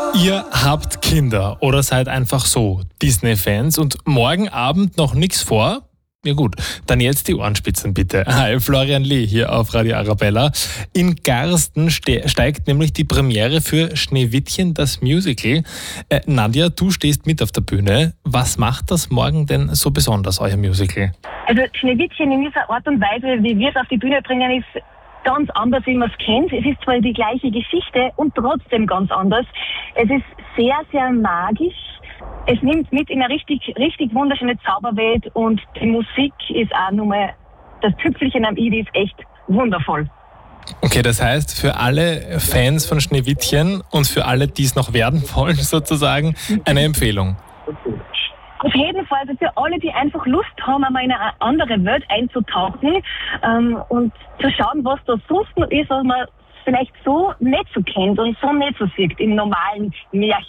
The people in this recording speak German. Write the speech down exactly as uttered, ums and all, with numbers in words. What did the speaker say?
Ihr habt Kinder oder seid einfach so Disney-Fans und morgen Abend noch nichts vor? Ja gut, dann jetzt die Ohrenspitzen bitte. Hi, Florian Lee hier auf Radio Arabella. In Garsten ste- steigt nämlich die Premiere für Schneewittchen, das Musical. Äh, Nadja, du stehst mit auf der Bühne. Was macht das morgen denn so besonders, euer Musical? Also Schneewittchen in dieser Art und Weise, wie wir es auf die Bühne bringen, ist ganz anders, wie man es kennt. Es ist zwar die gleiche Geschichte und trotzdem ganz anders. Es ist sehr, sehr magisch. Es nimmt mit in eine richtig, richtig wunderschöne Zauberwelt und die Musik ist auch nochmal, das Tüpfelchen am i, ist echt wundervoll. Okay, das heißt, für alle Fans von Schneewittchen und für alle, die es noch werden wollen, sozusagen, eine Empfehlung. Auf jeden Fall, also für alle, die einfach Lust haben, einmal in eine andere Welt einzutauchen ähm, und zu schauen, was da sonst noch ist, was man vielleicht so nicht so kennt und so nicht so sieht im normalen Märchen.